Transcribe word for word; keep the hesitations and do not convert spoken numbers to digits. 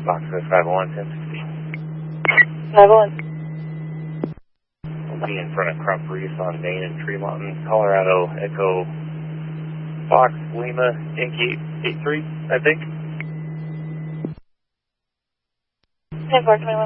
Foxtrot five oh one, ten sixteen. five oh one. We'll be in front of Crop Reef on Main and Tremont, Colorado, Echo Fox Lima, Yankee eight three, I think. ten four, twenty-one.